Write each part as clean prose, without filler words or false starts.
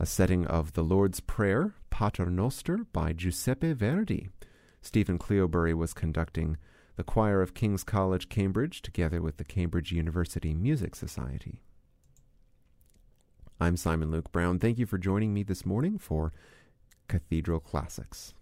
a setting of the Lord's Prayer, Pater Noster, by Giuseppe Verdi. Stephen Cleobury was conducting the choir of King's College, Cambridge, together with the Cambridge University Music Society. I'm Simon Luke Brown. Thank you for joining me this morning for Cathedral Classics.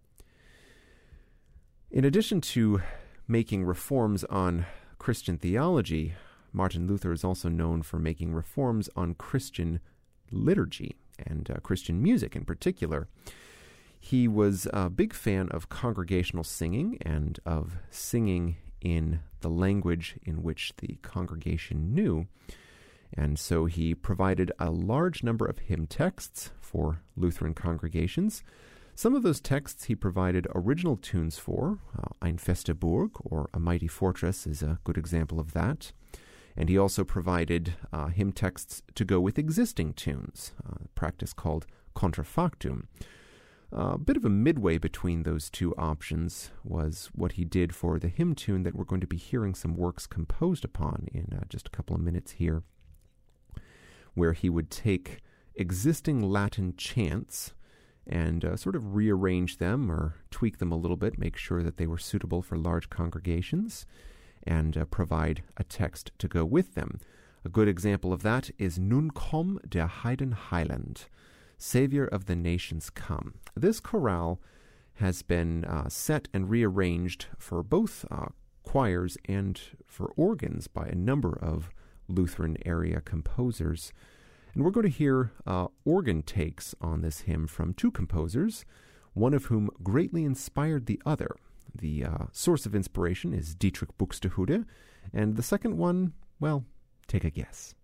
In addition to making reforms on Christian theology, Martin Luther is also known for making reforms on Christian liturgy and Christian music in particular. He was a big fan of congregational singing and of singing in the language in which the congregation knew. And so he provided a large number of hymn texts for Lutheran congregations. Some of those texts he provided original tunes for. Ein feste Burg, or A Mighty Fortress, is a good example of that. And he also provided hymn texts to go with existing tunes, a practice called contrafactum. A bit of a midway between those two options was what he did for the hymn tune that we're going to be hearing some works composed upon in just a couple of minutes here, where he would take existing Latin chants and sort of rearrange them or tweak them a little bit, make sure that they were suitable for large congregations, and provide a text to go with them. A good example of that is Nun komm der Heiden Heiland, Savior of the Nations Come. This chorale has been set and rearranged for both choirs and for organs by a number of Lutheran area composers. And we're going to hear organ takes on this hymn from two composers, one of whom greatly inspired the other. The source of inspiration is Dietrich Buxtehude, and the second one, well, take a guess.